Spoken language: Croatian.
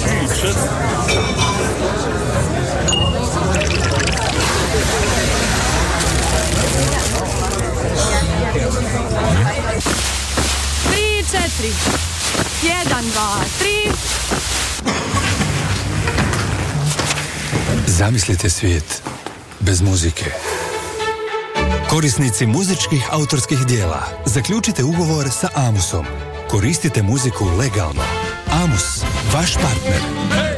Tri, četiri. 1, 2, 3. Zamislite svijet bez muzike. Korisnici muzičkih autorskih dijela, zaključite ugovor sa Amusom. Koristite muziku legalno. Amus, vaš partner.